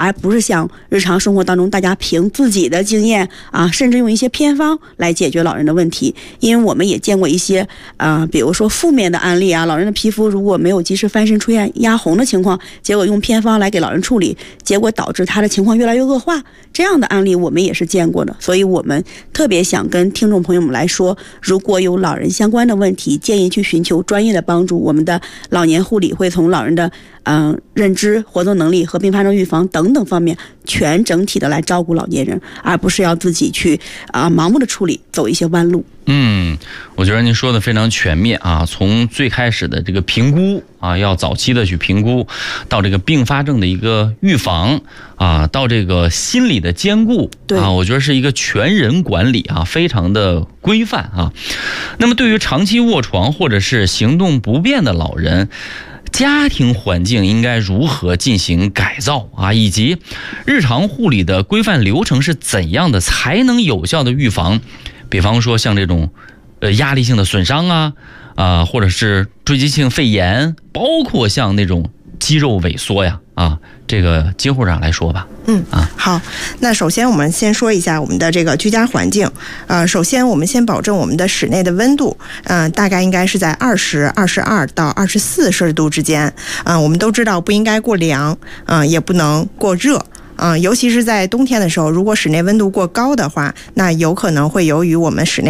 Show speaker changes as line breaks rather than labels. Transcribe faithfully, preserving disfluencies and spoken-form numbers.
而不是像日常生活当中大家凭自己的经验啊，甚至用一些偏方来解决老人的问题。因为我们也见过一些啊、呃，比如说负面的案例啊，老人的皮肤如果没有及时翻身出现压红的情况，结果用偏方来给老人处理，结果导致他的情况越来越恶化，这样的案例我们也是见过的。所以我们特别想跟听众朋友们来说，如果有老人相关的问题，建议去寻求专业的帮助。我们的老年护理会从老人的嗯、呃、认知、活动能力和并发症预防等等方面全整体的来照顾老年人，而不是要自己去啊、呃、盲目的处理，走一些弯路。
嗯，我觉得您说的非常全面啊，从最开始的这个评估啊，要早期的去评估，到这个并发症的一个预防啊，到这个心理的兼顾啊，我觉得是一个全人管理啊，非常的规范啊。那么对于长期卧床或者是行动不便的老人，家庭环境应该如何进行改造啊？以及日常护理的规范流程是怎样的，才能有效的预防？比方说像这种，呃，压力性的损伤啊，啊、呃，或者是追击性肺炎，包括像那种肌肉萎缩呀，啊，这个金护长来说吧。
嗯啊，好，那首先我们先说一下我们的这个居家环境。呃，首先我们先保证我们的室内的温度，嗯、呃，大概应该是在二十二十二到二十四摄氏度之间。嗯、呃，我们都知道不应该过凉，嗯、呃，也不能过热。嗯、呃，尤其是在冬天的时候，如果室内温度过高的话，那有可能会由于我们室内